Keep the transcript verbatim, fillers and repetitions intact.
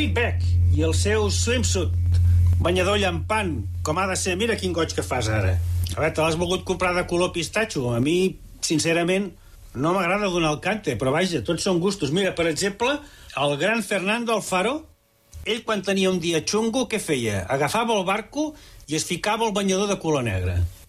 Beck i el seu swimsuit, banyador llampant, com ha de ser. Mira quin goig que fas ara. A veure, te l'has volgut comprar de color pistatxo. A mi, sincerament, no m'agrada donar el cante, però vaja, tots són gustos. Mira, per exemple, el gran Fernando Alfaro, ell quan tenia un dia xungo, què feia? Agafava el barco i es ficava el banyador de color negre.